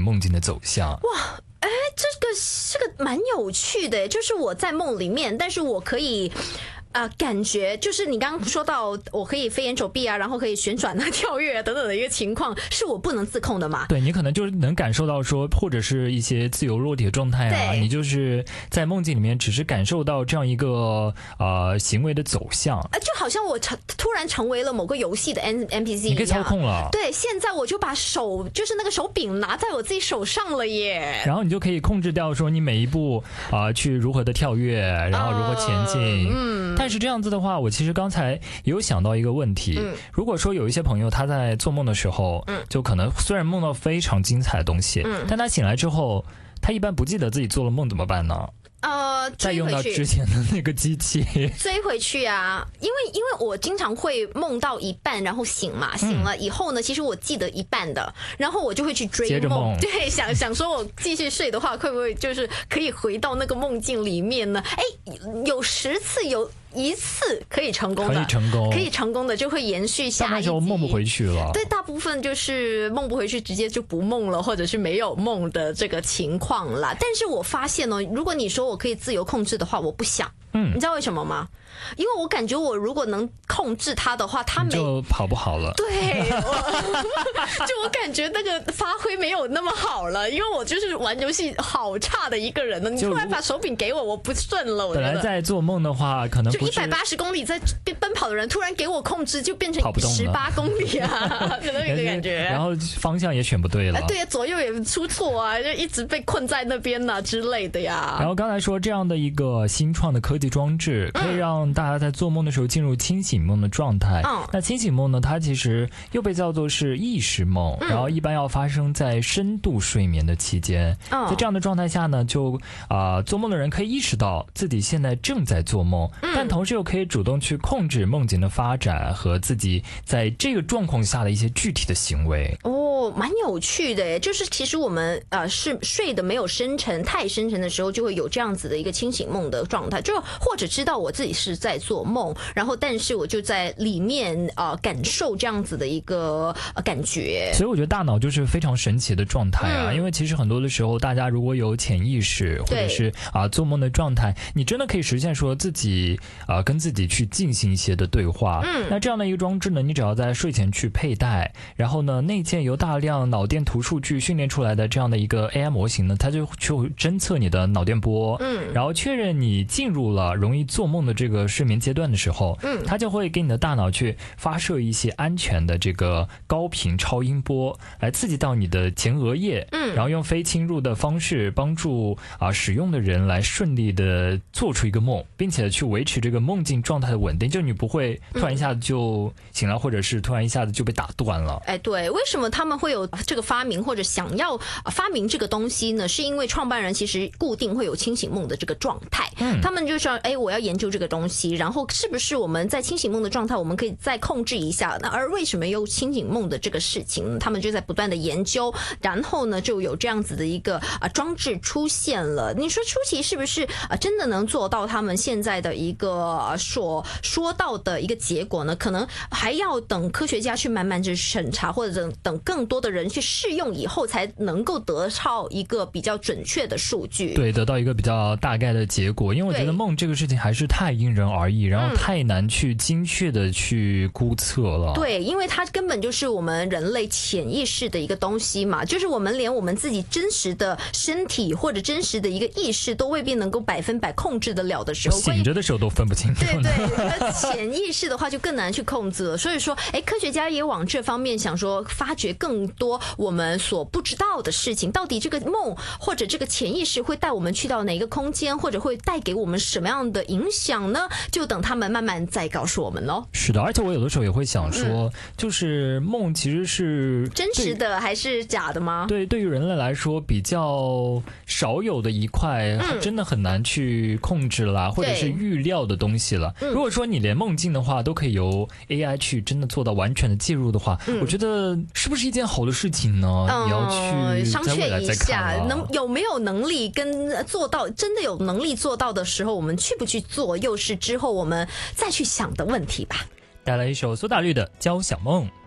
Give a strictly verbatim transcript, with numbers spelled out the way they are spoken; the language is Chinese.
梦境的走向。 哇，哎，这个这个蛮有趣的，就是我在梦里面，但是我可以。呃，感觉就是你刚刚说到，我可以飞檐走壁啊，然后可以旋转啊、跳跃啊等等的一个情况，是我不能自控的嘛？ 对，你可能就是能感受到说，或者是一些自由落体的状态啊，你就是在梦境里面只是感受到这样一个呃行为的走向， 呃，就好像我成突然成为了某个游戏的 N N P C 一样， 你可以操控了。 对，现在我就把手就是那个手柄拿在我自己手上了耶， 然后你就可以控制掉说你每一步啊、呃、去如何的跳跃，然后如何前进。呃、嗯。但是这样子的话，我其实刚才也有想到一个问题，嗯、如果说有一些朋友他在做梦的时候，嗯、就可能虽然梦到非常精彩的东西，嗯、但他醒来之后，他一般不记得自己做了梦，怎么办呢？ 呃， 再用到之前的那个机器追回去啊，因为因为我经常会梦到一半然后醒嘛，醒了以后呢，其实我记得一半的，然后我就会去追梦， 接着梦对，想想说我继续睡的话，会不会就是可以回到那个梦境里面呢？哎，有十次有。一次可以成功的， 可以成功， 可以成功的就会延续下一集。 那时候梦不回去了。 对，大部分就是梦不回去，直接就不梦了，或者是没有梦的这个情况啦。但是我发现呢，如果你说我可以自由控制的话，我不想。嗯，你知道为什么吗？因为我感觉我如果能控制它的话，它没就跑不好了。 对，我就我感觉那个发挥没有那么好了，因为我就是玩游戏好差的一个人呢。你突然把手柄给我，我不顺了。我本来在做梦的话，可能就一百八十公里在奔跑的人，突然给我控制，就变成十八公里啊，可能有个感觉。 然后方向也选不对了， 对呀，左右也出错啊，就一直被困在那边啊之类的呀。 然后刚才说这样的一个新创的科技装置，可以让大家在做梦的时候进入清醒梦的状态。嗯、那清醒梦呢，它其实又被叫做是意识梦，嗯、然后一般要发生在深度睡眠的期间。嗯、在这样的状态下呢，就啊、呃、做梦的人可以意识到自己现在正在做梦，嗯、但同时又可以主动去控制梦境的发展和自己在这个状况下的一些具体的行为。 哦，蛮有趣的，就是其实我们呃是睡得没有深沉太深沉的时候，就会有这样子的一个清醒梦的状态，就或者知道我自己是在做梦，然后但是我就在里面呃感受这样子的一个、呃、感觉。 所以我觉得大脑就是非常神奇的状态啊，嗯、因为其实很多的时候，大家如果有潜意识或者是啊、呃、做梦的状态，你真的可以实现说自己啊、呃、跟自己去进行一些的对话。嗯，那这样的一个装置呢，你只要在睡前去佩戴，然后呢内建由大量脑电图数据训练出来的这样的一个 A I 模型呢，它就去侦测你的脑电波，嗯，然后确认你进入了容易做梦的这个睡眠阶段的时候，嗯，它就会给你的大脑去发射一些安全的这个高频超音波，来刺激到你的前额叶，嗯，然后用非侵入的方式帮助啊使用的人来顺利的做出一个梦，并且去维持这个梦境状态的稳定，就你不会突然一下子就醒了，嗯、或者是突然一下子就被打断了。 哎，对，为什么他们会有这个发明或者想要发明这个东西呢？是因为创办人其实固定会有清醒梦的这个状态，嗯，他们就说，哎，我要研究这个东西，然后是不是我们在清醒梦的状态，我们可以再控制一下？那而为什么有清醒梦的这个事情，他们就在不断的研究，然后呢，就有这样子的一个啊装置出现了。你说初期是不是啊真的能做到他们现在的一个所说到的一个结果呢？可能还要等科学家去慢慢去审查，或者等等更多的人去试用以后，才能够得到一个比较准确的数据。 对，得到一个比较大概的结果。因为我觉得梦这个事情还是太因人而异，然后太难去精确的去估测了。 对，因为它根本就是我们人类潜意识的一个东西嘛，就是我们连我们自己真实的身体或者真实的一个意识都未必能够百分百控制得了的时候， 醒着的时候都分不清楚。 对对，潜意识的话就更难去控制了。所以说，哎，科学家也往这方面想说，发掘更多我们所不知道的事情。到底这个梦或者这个潜意识会带我们去到哪个空间，或者会带给我们什么样的影响呢？就等他们慢慢再告诉我们咯。 是的，而且我有的时候也会想说，嗯、就是梦其实是真实的还是假的吗？ 对，对于人类来说比较少有的一块，嗯、真的很难去控制啦，或者是预料的东西了。如果说你连梦境的话都可以由 A I 去真的做到完全的介入的话，嗯、我觉得是不是一件好的事情呢？嗯、你要去商榷一下， 能有没有能力跟做到，真的有能力做到的时候，我们去不去做，又是之后我们再去想的问题吧。 带来一首苏打绿的《交响梦》。